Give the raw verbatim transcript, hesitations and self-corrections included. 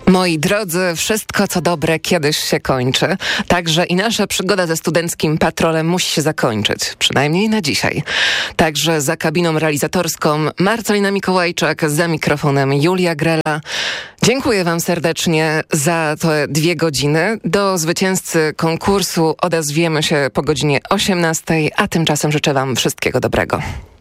Moi drodzy, wszystko co dobre kiedyś się kończy. Także i nasza przygoda ze studenckim patrolem musi się zakończyć. Przynajmniej na dzisiaj. Także za kabiną realizatorską Marcelina Mikołajczak, za mikrofonem Julia Grela. Dziękuję wam serdecznie za te dwie godziny. Do zwycięzcy konkursu odezwiemy się po godzinie osiemnastej, a tymczasem życzę wam wszystkiego dobrego.